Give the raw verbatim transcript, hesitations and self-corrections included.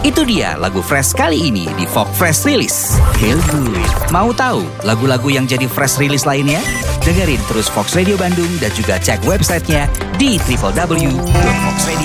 Itu dia lagu Fresh kali ini di Vogue Fresh Release. Feel good. Mau tahu lagu-lagu yang jadi Fresh Release lainnya? Dengerin terus Vogue Radio Bandung dan juga cek websitenya di w w w dot vox radio